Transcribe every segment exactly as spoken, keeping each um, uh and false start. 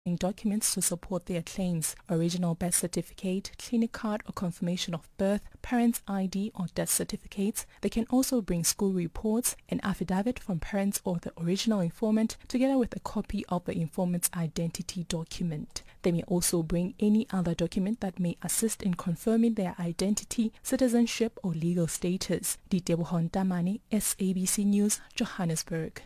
documents to support their claims: original birth certificate, clinic card or confirmation of birth, parents' I D or death certificates. They can also bring school reports, an affidavit from parents or the original informant, together with a copy of the informant's identity document. They may also bring any other document that may assist in confirming their identity, citizenship or legal status. Diteboho Ntamane, S A B C News, Johannesburg.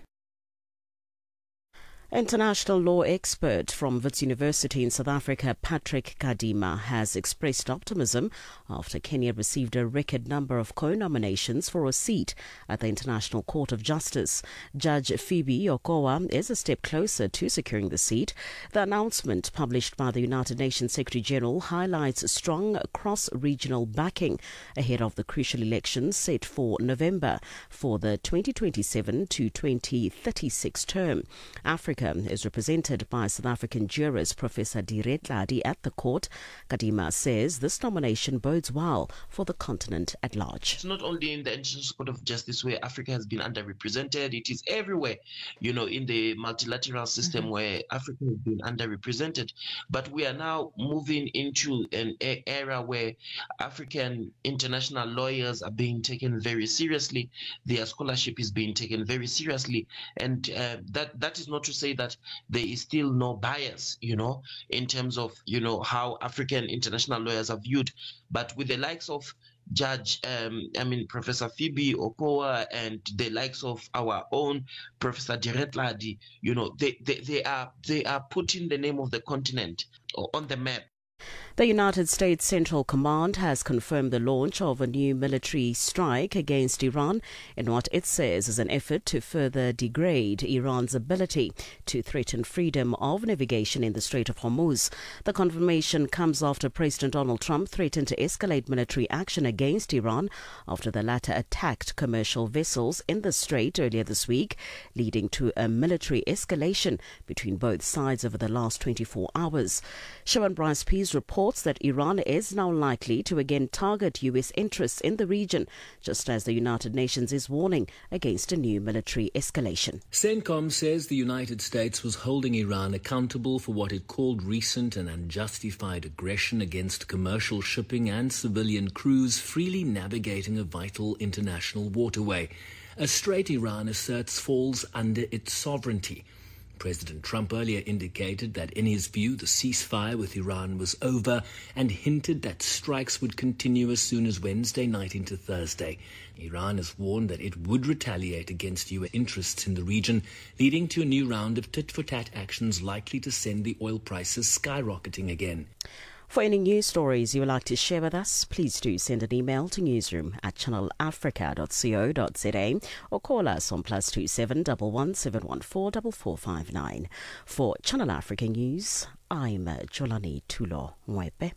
International law expert from Wits University in South Africa, Patrick Kadima, has expressed optimism after Kenya received a record number of co-nominations for a seat at the International Court of Justice. Judge Phoebe Okowa is a step closer to securing the seat. The announcement, published by the United Nations Secretary General, highlights strong cross-regional backing ahead of the crucial elections set for November for the twenty twenty-seven to twenty thirty-six term. Africa is represented by South African jurist Professor Direk Tladi at the court. Kadima says this nomination bodes well for the continent at large. It's not only in the International Court of Justice where Africa has been underrepresented, it is everywhere, you know, in the multilateral system mm-hmm. where Africa has been underrepresented. But we are now moving into an era where African international lawyers are being taken very seriously. Their scholarship is being taken very seriously. And uh, that, that is not to say that there is still no bias, you know, in terms of, you know, how African international lawyers are viewed. But with the likes of Judge, um, I mean, Professor Phoebe Okowa and the likes of our own Professor Direk Tladi, you know, they, they, they are they are putting the name of the continent on the map. The United States Central Command has confirmed the launch of a new military strike against Iran in what it says is an effort to further degrade Iran's ability to threaten freedom of navigation in the Strait of Hormuz. The confirmation comes after President Donald Trump threatened to escalate military action against Iran after the latter attacked commercial vessels in the strait earlier this week, leading to a military escalation between both sides over the last twenty-four hours. Siobhan Bryce Pease reports that Iran is now likely to again target U S interests in the region, just as the United Nations is warning against a new military escalation. CENTCOM says the United States was holding Iran accountable for what it called recent and unjustified aggression against commercial shipping and civilian crews freely navigating a vital international waterway. A strait Iran asserts falls under its sovereignty. President Trump earlier indicated that in his view the ceasefire with Iran was over and hinted that strikes would continue as soon as Wednesday night into Thursday. Iran has warned that it would retaliate against U S interests in the region, leading to a new round of tit-for-tat actions likely to send the oil prices skyrocketing again. For any news stories you would like to share with us, please do send an email to newsroom at channel africa dot co dot za or call us on plus two seven one one seven one four four four five nine. For Channel Africa News, I'm Jolani Tulo Mwepe.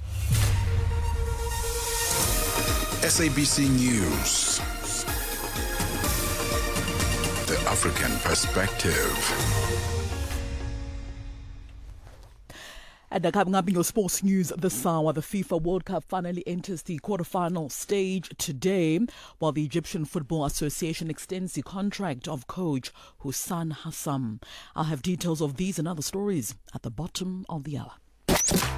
S A B C News, the African perspective. And coming up in your sports news this hour, the FIFA World Cup finally enters the quarterfinal stage today, while the Egyptian Football Association extends the contract of coach Houssam Hassam. I'll have details of these and other stories at the bottom of the hour.